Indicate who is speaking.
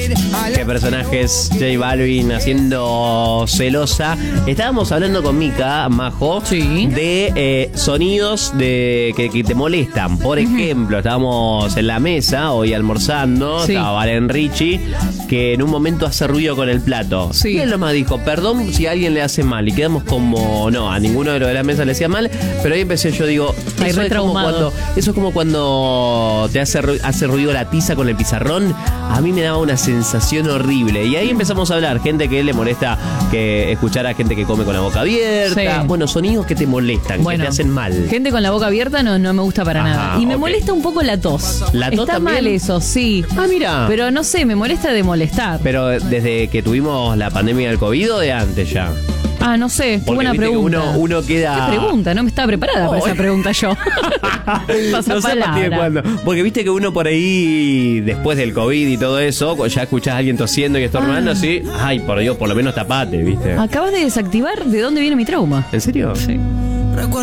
Speaker 1: Qué personajes, J Balvin haciendo celosa. Estábamos hablando con Mica, Majo,
Speaker 2: Sí.
Speaker 1: de sonidos que te molestan. Por ejemplo, estábamos en la mesa hoy almorzando,
Speaker 2: Sí.
Speaker 1: estaba Valen Richie, que en un momento hace ruido con el plato.
Speaker 2: Sí.
Speaker 1: Y él nomás dijo, perdón si a alguien le hace mal. Y quedamos como, no, a ninguno de los de la mesa le hacía mal. Pero ahí empecé yo, digo,
Speaker 2: Ay,
Speaker 1: eso
Speaker 2: re
Speaker 1: es como
Speaker 2: traumado.
Speaker 1: eso es como cuando te hace ruido la tiza con el pizarrón. A mí me daba una sensación horrible. Y ahí empezamos a hablar. Gente que le molesta que escuchar a gente que come con la boca abierta.
Speaker 2: Sí.
Speaker 1: Bueno, sonidos que te molestan, que te hacen mal.
Speaker 2: Gente con la boca abierta no me gusta para
Speaker 1: Ajá,
Speaker 2: nada. Y me
Speaker 1: ok.
Speaker 2: molesta un poco la tos.
Speaker 1: ¿La tos
Speaker 2: Está
Speaker 1: también?
Speaker 2: mal eso, sí.
Speaker 1: Ah, mira.
Speaker 2: Pero no sé, me molesta de molestar.
Speaker 1: Pero desde que tuvimos la pandemia del COVID o de antes ya.
Speaker 2: Ah, no sé,
Speaker 1: Porque
Speaker 2: buena
Speaker 1: viste que
Speaker 2: pregunta.
Speaker 1: uno queda...
Speaker 2: ¿Qué pregunta? No me estaba preparada para
Speaker 1: Oh.
Speaker 2: esa pregunta yo. Pasa
Speaker 1: No sé a partir de cuándo. Porque viste que uno por ahí, después del COVID y todo eso, ya escuchás a alguien tosiendo y estornudando así. Ay, por Dios, por lo menos tapate, ¿viste?
Speaker 2: Acabas de desactivar de dónde viene mi trauma.
Speaker 1: ¿En serio?
Speaker 2: Sí.